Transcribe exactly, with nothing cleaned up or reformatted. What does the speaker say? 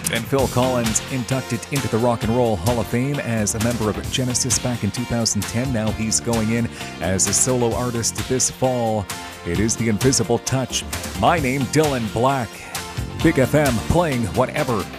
And Phil Collins inducted into the Rock and Roll Hall of Fame as a member of Genesis back in two thousand ten. Now he's going in as a solo artist this fall. It is The Invisible Touch. My name, Dylan Black. Big F M, playing whatever